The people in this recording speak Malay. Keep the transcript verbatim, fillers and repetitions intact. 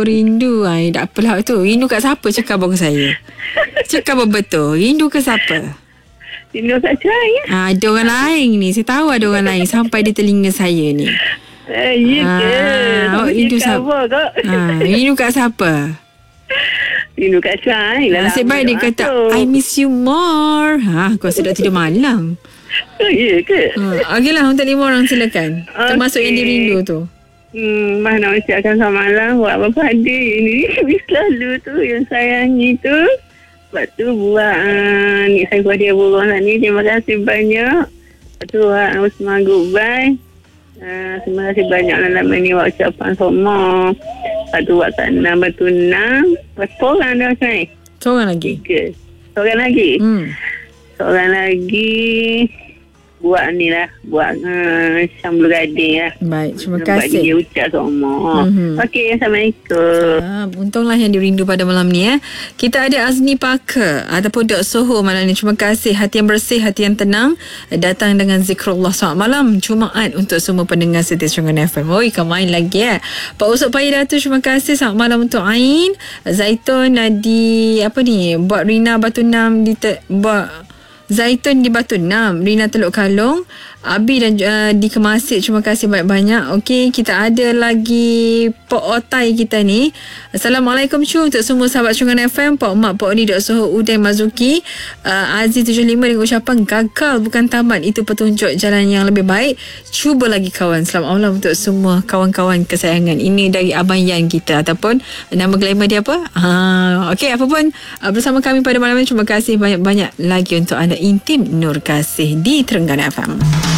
rindu. Ay, tak apalah tu. Rindu kat siapa cakap abang saya? Cakap apa betul? Rindu ke siapa? Rindu kat Cai. Ha, ada orang lain ni. Saya tahu ada orang lain sampai di telinga saya ni. Eh, ya ke? Ha, oh, rindu siapa? Ha, rindu kat siapa? Rindu kat Cai. Nasib baik dia kata, I miss you more. Ha, kau sedap tidur malam. Oh, ya ke? Ha, okeylah, untuk lima orang silakan. Okay. Termasuk yang dirindu tu. Hmm, Mah nak ucapkan selamat malam buat Bapa Adik ni. Selalu tu yang sayangi tu. Lepas tu buat uh, ni saya buat dia burung lah ni. Terima kasih banyak. Lepas tu buat uh, Usman goodbye. Uh, terima kasih banyak lah dalam ni buat ucapan semua. Lepas tu buat tanam batu enam. Lepas tu orang dah macam ni. Seorang lagi? Tiga. Seorang lagi? Hmm. Seorang lagi buat ni lah. Buat uh, Syamul Gading lah. Baik, terima Nampak kasih. dia ucap semua. Mm-hmm. Okey, Assalamualaikum. Ah, untunglah yang dirindu pada malam ni eh. Kita ada Azni Parker ataupun Dok Soho malam ni. Terima kasih. Hati yang bersih, hati yang tenang. Datang dengan zikrullah. Selamat malam Jumaat untuk semua pendengar setia Terengganu F M. Oi, kau main lagi eh. Pak Usop Paya Datu, terima kasih. Selamat malam untuk Ain. Zaitun di apa ni? Buat Rina Batu Enam di te, buat Zaitun di Batu Enam, Rina Teluk Kalong, Abi dan uh, di Kemasit. Terima kasih banyak-banyak. Okey, kita ada lagi Pok Otai kita ni. Assalamualaikum cu untuk semua sahabat Terengganu F M, Pok Mak, Pok Ni, Dok Soho, Uday Mazuki, uh, Aziz tujuh lima dengan ucapan gagal bukan tamat, itu petunjuk jalan yang lebih baik. Cuba lagi kawan. Selamat malam untuk semua kawan-kawan kesayangan. Ini dari Abang Yan kita ataupun nama glamour dia apa? Ha, okey, apa pun uh, bersama kami pada malam ini. Terima kasih banyak-banyak lagi untuk anda. Intim Nur Kasih di Terengganu F M.